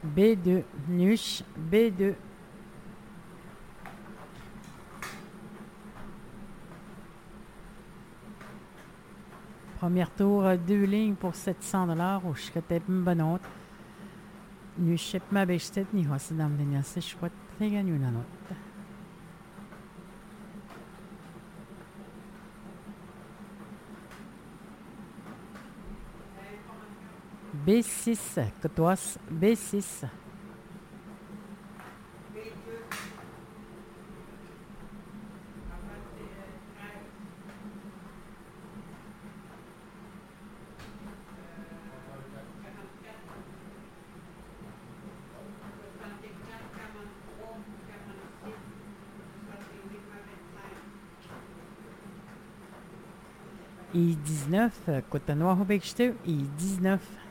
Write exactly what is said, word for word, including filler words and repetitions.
B deux, Nuche, B deux. Premier tour, deux lignes pour sept cents dollars. Och ska teppen banot. Nu köper man bästet ni har sedan den jag ser skott lägga nu något. B six, Cotoise, B six. I dix-neuf, Côte-Noire au Bexte, I dix-neuf.